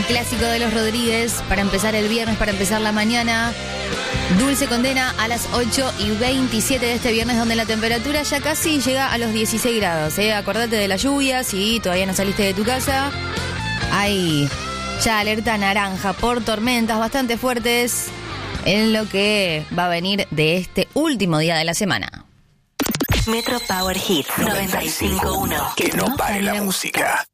clásico de los Rodríguez para empezar el viernes, para empezar la mañana. Dulce Condena a las 8:27 de este viernes, donde la temperatura ya casi llega a los 16 grados. Acordate de la lluvia, si todavía no saliste de tu casa. Hay ya alerta naranja por tormentas bastante fuertes en lo que va a venir de este último día de la semana. Metro Power Hits 95.1. Que no pare la música.